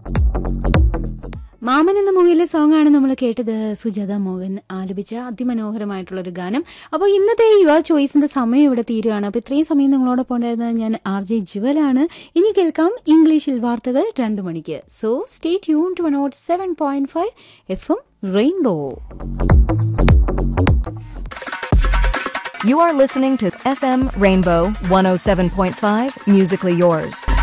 മാമൻ എന്ന മൂവിയിലെ സോങ് ആണ് നമ്മൾ കേട്ടത്. സുജാത മോഹൻ ആലപിച്ച അതിമനോഹരമായിട്ടുള്ളൊരു ഗാനം. അപ്പോൾ ഇന്നത്തെ യുവർ ചോയ്സിന്റെ സമയം ഇവിടെ തീരുകയാണ്. അപ്പോൾ ഇത്രയും സമയം നിങ്ങളോടൊപ്പം ഉണ്ടായിരുന്നത് ഞാൻ RJ ജുവലാണ്. ഇനി കേൾക്കാം ഇംഗ്ലീഷിൽ വാർത്തകൾ 2 മണിക്ക്. So stay tune to 107.5 FM Rainbow. You are listening to FM Rainbow 107.5 Musically Yours.